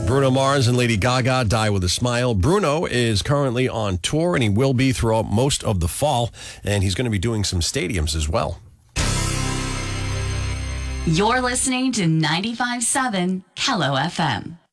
Bruno Mars and Lady Gaga, Die With a Smile. Bruno is currently on tour, and he will be throughout most of the fall, and he's going to be doing some stadiums as well. You're listening to 95.7 Kello FM.